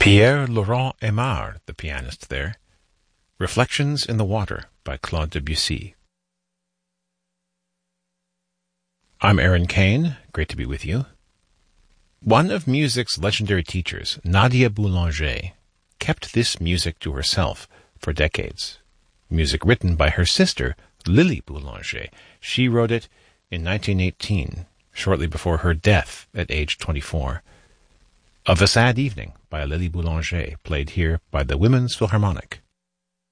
Pierre-Laurent Aimard, the pianist there. Reflections in the Water by Claude Debussy. I'm Aaron Kane. Great to be with you. One of music's legendary teachers, Nadia Boulanger, kept this music to herself for decades. Music written by her sister, Lily Boulanger. She wrote it in 1918, shortly before her death at age 24. Of a Sad Evening by Lily Boulanger, played here by the Women's Philharmonic.